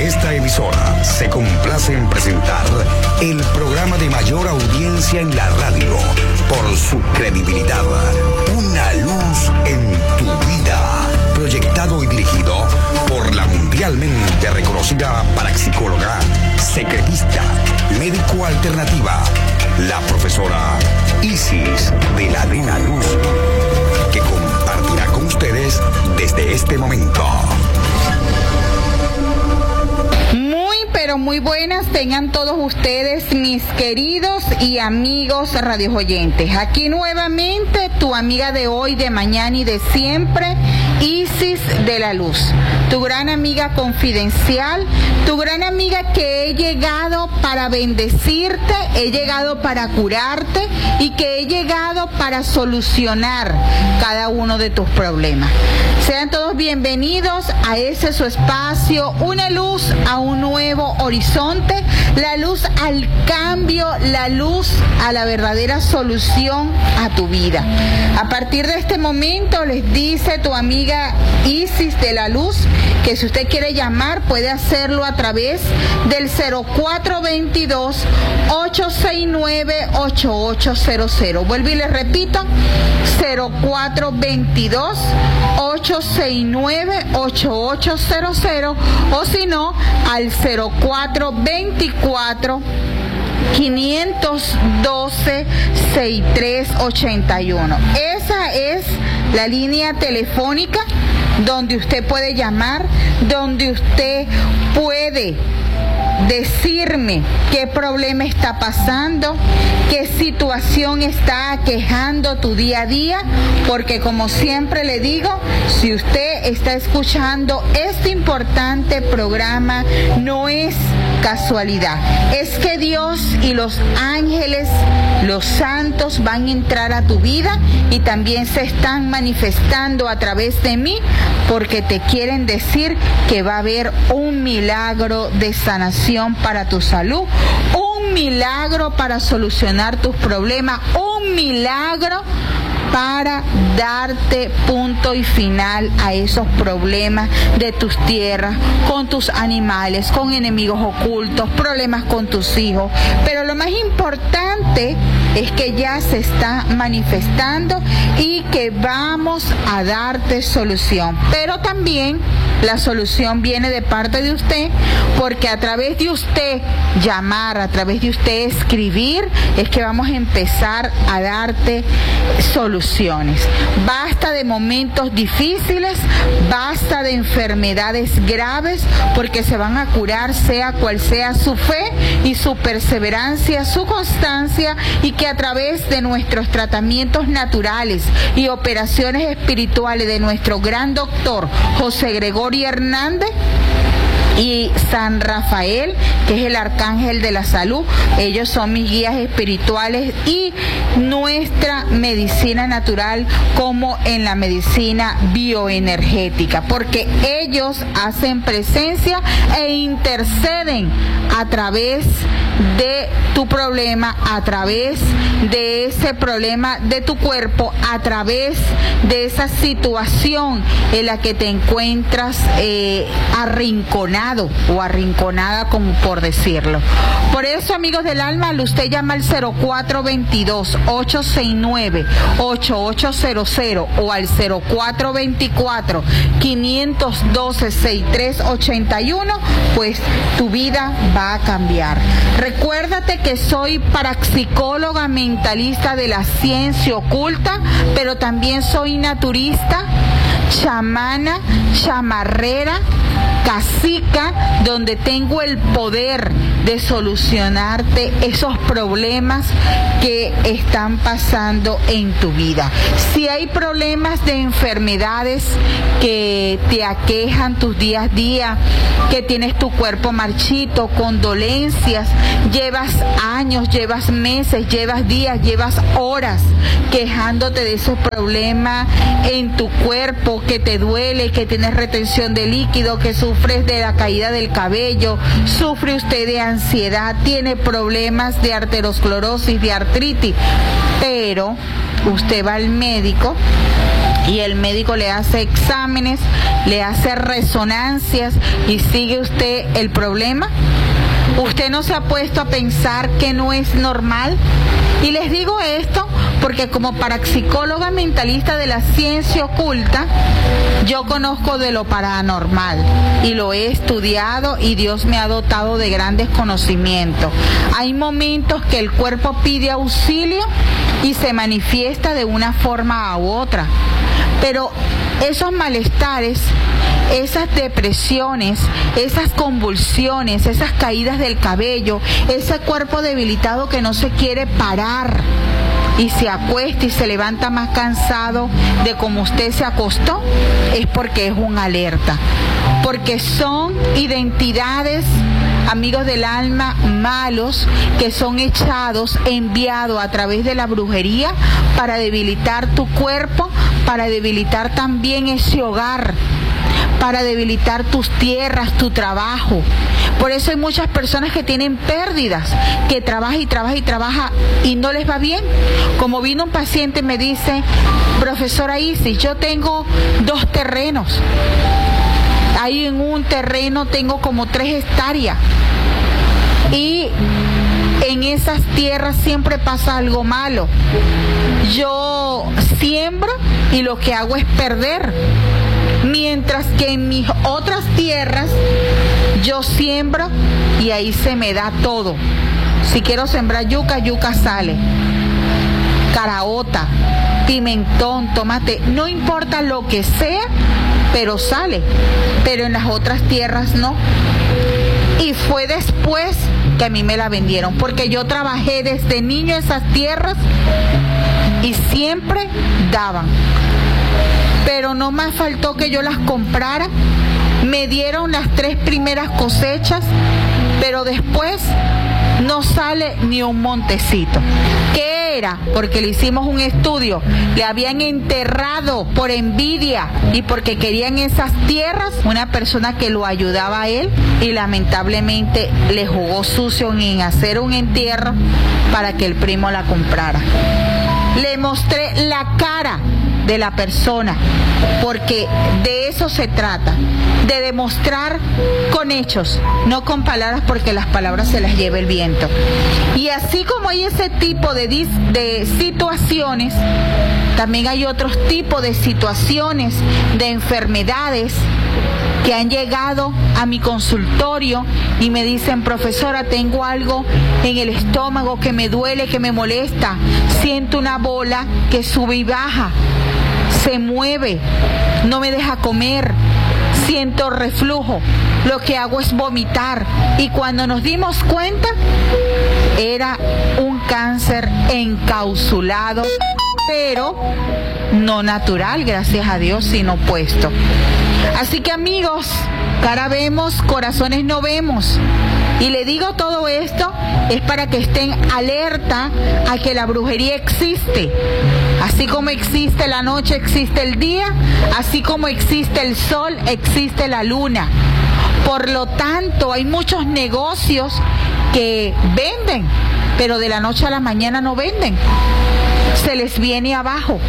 esta emisora se complace en presentar el programa de mayor audiencia en la radio por su credibilidad. Una luz en tu vida. Proyectado y dirigido por la mundialmente reconocida parapsicóloga, secretista, médico alternativa, la profesora Isis de la Nena Luz, que compartirá con ustedes desde este momento. Pero muy buenas tengan todos ustedes, mis queridos y amigos radioyentes. Aquí nuevamente tu amiga de hoy, de mañana y de siempre, Isis de la Luz, tu gran amiga confidencial, tu gran amiga que he llegado para bendecirte, he llegado para curarte y que he llegado para solucionar cada uno de tus problemas. Sean todos bienvenidos a ese su espacio, una luz a un nuevo horizonte, la luz al cambio, la luz a la verdadera solución a tu vida. A partir de este momento les dice tu amiga Isis de la Luz que si usted quiere llamar puede hacerlo a través del 0422-869-8800. Vuelvo y les repito, 0422-869-8800 o si no, al 0424 512-6381. Esa es la línea telefónica donde usted puede llamar, donde usted puede decirme qué problema está pasando, qué situación está aquejando tu día a día, porque como siempre le digo, si usted está escuchando este importante programa, no es casualidad, es que Dios y los ángeles, los santos van a entrar a tu vida y también se están manifestando a través de mí, porque te quieren decir que va a haber un milagro de sanación para tu salud, un milagro para solucionar tus problemas, un milagro para darte punto y final a esos problemas de tus tierras, con tus animales, con enemigos ocultos, problemas con tus hijos. Pero lo más importante es que ya se está manifestando y que vamos a darte solución. Pero también la solución viene de parte de usted, porque a través de usted llamar, a través de usted escribir, es que vamos a empezar a darte soluciones. Basta de momentos difíciles, basta de enfermedades graves, porque se van a curar sea cual sea su fe y su perseverancia, su constancia, y que a través de nuestros tratamientos naturales y operaciones espirituales de nuestro gran doctor José Gregorio Hernández y San Rafael, que es el arcángel de la salud, ellos son mis guías espirituales, y nuestra medicina natural como en la medicina bioenergética, porque ellos hacen presencia e interceden a través de tu problema, a través de ese problema de tu cuerpo, a través de esa situación en la que te encuentras arrinconado o arrinconada, como por decirlo. Por eso, amigos del alma, usted llama al 0422-869-8800 o al 0424-512-6381, pues tu vida va a cambiar. Recuérdate que soy parapsicóloga mentalista de la ciencia oculta, pero también soy naturista, chamana, chamarrera, cacica, donde tengo el poder de solucionarte esos problemas que están pasando en tu vida. Si hay problemas de enfermedades que te aquejan tus días a día, que tienes tu cuerpo marchito, con dolencias, llevas años, llevas meses, llevas días, llevas horas quejándote de esos problemas en tu cuerpo, que te duele, que tienes retención de líquido, que sufres de la caída del cabello, sufre usted de ansiedad, tiene problemas de arteriosclerosis, de artritis, pero usted va al médico y el médico le hace exámenes, le hace resonancias y sigue usted el problema. ¿Usted no se ha puesto a pensar que no es normal? Y les digo esto porque como parapsicóloga mentalista de la ciencia oculta, yo conozco de lo paranormal y lo he estudiado y Dios me ha dotado de grandes conocimientos. Hay momentos que el cuerpo pide auxilio y se manifiesta de una forma u otra, pero esos malestares, esas depresiones, esas convulsiones, esas caídas del cabello, ese cuerpo debilitado que no se quiere parar y se acuesta y se levanta más cansado de como usted se acostó, es porque es una alerta, porque son identidades, amigos del alma, malos, que son enviados a través de la brujería para debilitar tu cuerpo, para debilitar también ese hogar, para debilitar tus tierras, tu trabajo. Por eso hay muchas personas que tienen pérdidas, que trabajan y no les va bien. Como vino un paciente y me dice, profesora Isis, yo tengo 2 terrenos. Ahí en un terreno tengo como 3 hectáreas. Y en esas tierras siempre pasa algo malo. Yo siembro y lo que hago es perder. Mientras que en mis otras tierras yo siembro y ahí se me da todo. Si quiero sembrar yuca, yuca sale. Caraota, pimentón, tomate, no importa lo que sea, pero sale. Pero en las otras tierras no. Y fue después que a mí me la vendieron, porque yo trabajé desde niño en esas tierras y siempre daban. Pero no me faltó que yo las comprara. Me dieron las 3 primeras cosechas, pero después no sale ni un montecito. ¿Qué era? Porque le hicimos un estudio. Le habían enterrado por envidia y porque querían esas tierras una persona que lo ayudaba a él y lamentablemente le jugó sucio en hacer un entierro para que el primo la comprara. Le mostré la cara de la persona, porque de eso se trata, de demostrar con hechos, no con palabras, porque las palabras se las lleva el viento. Y así como hay ese tipo de situaciones, también hay otros tipos de situaciones, de enfermedades que han llegado a mi consultorio y me dicen, profesora, tengo algo en el estómago que me duele, que me molesta, siento una bola que sube y baja, se mueve, no me deja comer, siento reflujo, lo que hago es vomitar. Y cuando nos dimos cuenta, era un cáncer encapsulado, pero no natural, gracias a Dios, sino puesto. Así que amigos, cara vemos, corazones no vemos. Y le digo todo esto es para que estén alerta a que la brujería existe. Así como existe la noche, existe el día. Así como existe el sol, existe la luna. Por lo tanto, hay muchos negocios que venden, pero de la noche a la mañana no venden. Se les viene abajo.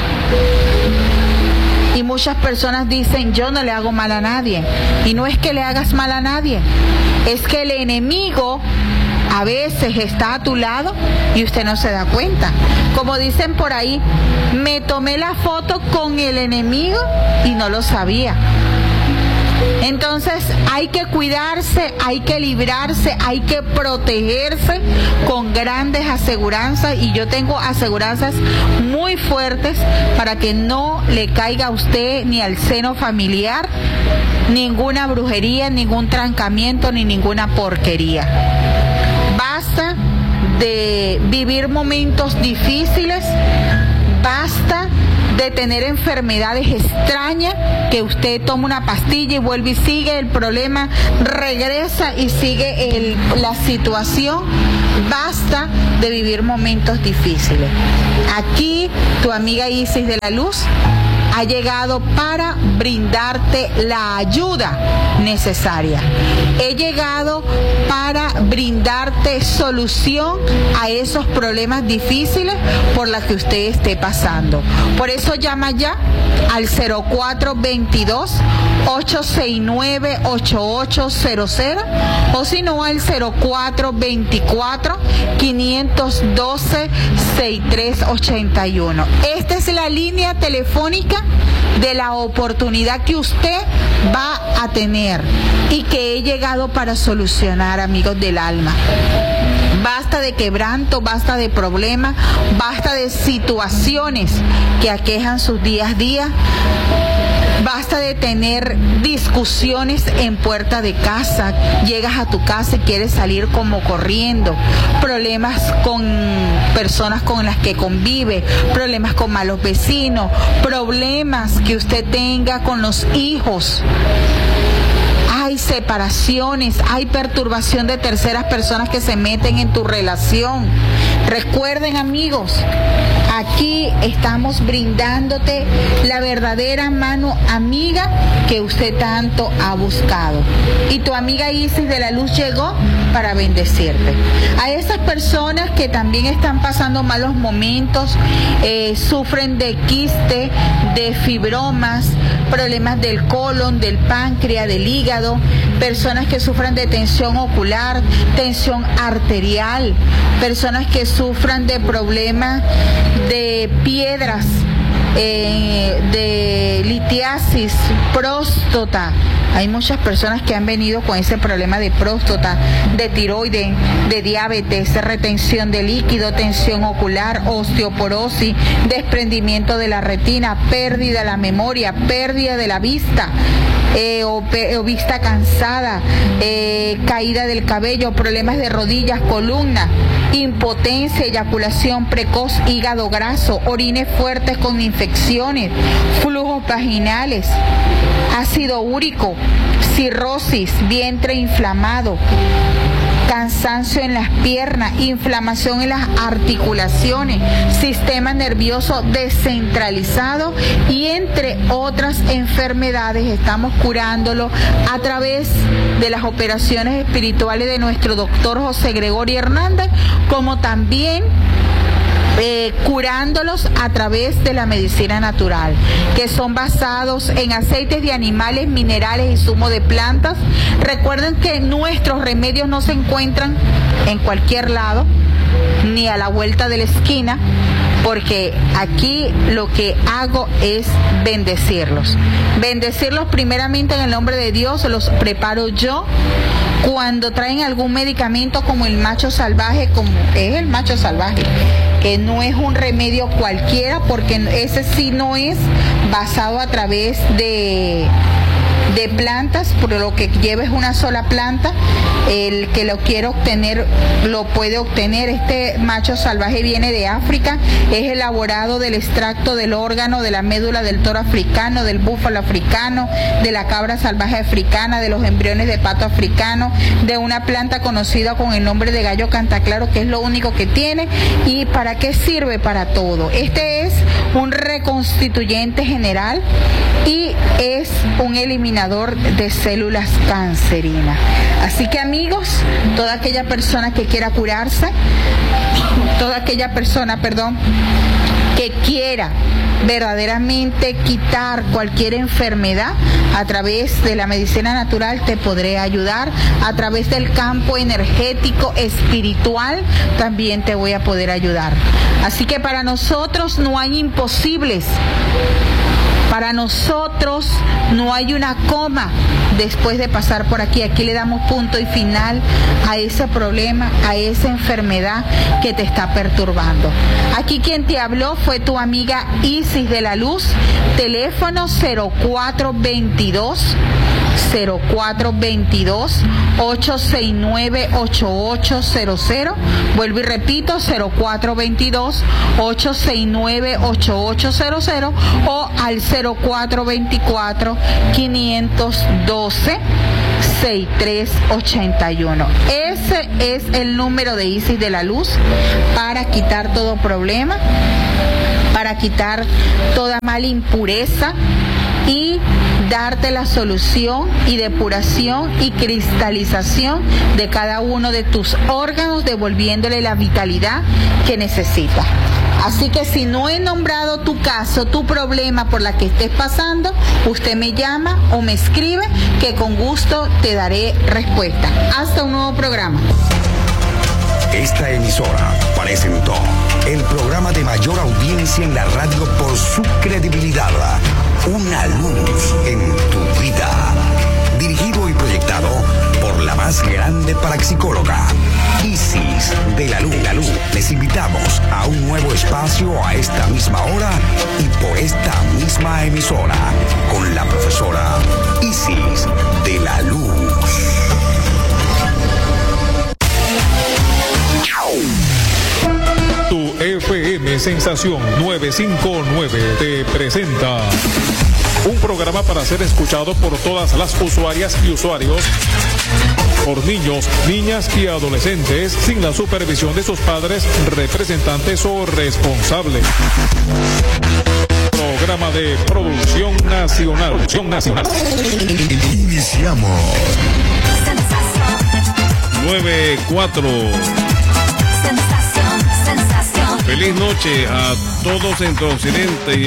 Y muchas personas dicen, yo no le hago mal a nadie. Y no es que le hagas mal a nadie, es que el enemigo a veces está a tu lado y usted no se da cuenta. Como dicen por ahí, me tomé la foto con el enemigo y no lo sabía. Entonces hay que cuidarse, hay que librarse, hay que protegerse con grandes aseguranzas, y yo tengo aseguranzas muy fuertes para que no le caiga a usted ni al seno familiar ninguna brujería, ningún trancamiento ni ninguna porquería. Basta de vivir momentos difíciles, basta de tener enfermedades extrañas, que usted toma una pastilla y vuelve y sigue el problema, regresa y sigue la situación. Basta de vivir momentos difíciles. Aquí tu amiga Isis de la Luz ha llegado para brindarte la ayuda necesaria. He llegado para brindarte solución a esos problemas difíciles por los que usted esté pasando. Por eso llama ya al 0422-869-8800 o si no al 0424-512-6381. Esta es la línea telefónica de la oportunidad que usted va a tener y que he llegado para solucionar, amigos del alma. Basta de quebranto, basta de problemas, basta de situaciones que aquejan sus días a día. Basta de tener discusiones en puerta de casa. Llegas a tu casa y quieres salir como corriendo. Problemas con personas con las que convive, problemas con malos vecinos, problemas que usted tenga con los hijos. Hay separaciones, hay perturbación de terceras personas que se meten en tu relación. Recuerden, amigos, aquí estamos brindándote la verdadera mano amiga que usted tanto ha buscado. Y tu amiga Isis de la Luz llegó para bendecirte. A esas personas que también están pasando malos momentos, sufren de quiste, de fibromas, problemas del colon, del páncreas, del hígado, personas que sufran de tensión ocular, tensión arterial, personas que sufran de problemas de piedras, de litiasis, próstata. Hay muchas personas que han venido con ese problema de próstata, de tiroides, de diabetes, retención de líquido, tensión ocular, osteoporosis, desprendimiento de la retina, pérdida de la memoria, pérdida de la vista, o vista cansada, caída del cabello, problemas de rodillas, columna, impotencia, eyaculación precoz, hígado graso, orines fuertes con infecciones, flujos vaginales, ácido úrico, cirrosis, vientre inflamado, cansancio en las piernas, inflamación en las articulaciones, sistema nervioso descentralizado y entre otras enfermedades. Estamos curándolo a través de las operaciones espirituales de nuestro doctor José Gregorio Hernández, como también curándolos a través de la medicina natural, que son basados en aceites de animales, minerales y zumo de plantas. Recuerden que nuestros remedios no se encuentran en cualquier lado, ni a la vuelta de la esquina, porque aquí lo que hago es bendecirlos. Bendecirlos primeramente en el nombre de Dios, los preparo yo. Cuando traen algún medicamento como el macho salvaje, como es el macho salvaje, que no es un remedio cualquiera, porque ese sí no es basado a través de plantas, por lo que lleva es una sola planta. El que lo quiera obtener lo puede obtener. Este macho salvaje viene de África, es elaborado del extracto del órgano de la médula del toro africano, del búfalo africano, de la cabra salvaje africana, de los embriones de pato africano, de una planta conocida con el nombre de gallo cantaclaro, que es lo único que tiene. ¿Y para qué sirve? Para todo. Este es un reconstituyente general y es un eliminador de células cancerinas. Así que, amigos, toda aquella persona que quiera curarse, toda aquella persona, que quiera verdaderamente quitar cualquier enfermedad, a través de la medicina natural te podré ayudar. A través del campo energético espiritual también te voy a poder ayudar. Así que para nosotros no hay imposibles. Para nosotros no hay una coma después de pasar por aquí. Aquí le damos punto y final a ese problema, a esa enfermedad que te está perturbando. Aquí quien te habló fue tu amiga Isis de la Luz. Teléfono 0422-869-8800. Vuelvo y repito, 0422-869-8800 o al 0424-512 6381. Ese es el número de Isis de la Luz para quitar todo problema, para quitar toda mala impureza y darte la solución y depuración y cristalización de cada uno de tus órganos, devolviéndole la vitalidad que necesitas. Así que si no he nombrado tu caso, tu problema por la que estés pasando, usted me llama o me escribe, que con gusto te daré respuesta. Hasta un nuevo programa. Esta emisora presentó el programa de mayor audiencia en la radio por su credibilidad. Una luz en tu vida. Dirigido y proyectado por la más grande parapsicóloga, Isis de la Luz. Les invitamos a un nuevo espacio a esta misma hora y por esta misma emisora con la profesora Isis de la Luz. Tu FM Sensación 959 te presenta un programa para ser escuchado por todas las usuarias y usuarios, por niños, niñas y adolescentes, sin la supervisión de sus padres, representantes o responsables. Programa de producción nacional. Iniciamos. 9-4. Sensación. Feliz noche a todo Centro Occidente y